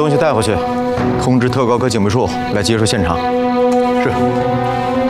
东西带回去，通知特高科警备处来接触现场。 是。